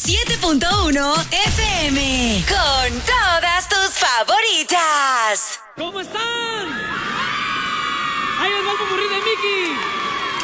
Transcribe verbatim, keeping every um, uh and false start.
siete punto uno F M. Con todas tus favoritas. ¿Cómo están? Ahí os va el popurrí de Mickey.